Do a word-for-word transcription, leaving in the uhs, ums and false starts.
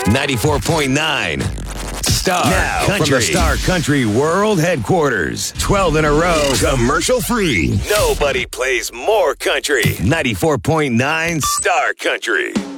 ninety-four point nine. Star now, Country. From the Star Country World Headquarters. twelve in a row, commercial free. Nobody plays more country. ninety-four point nine Star Country.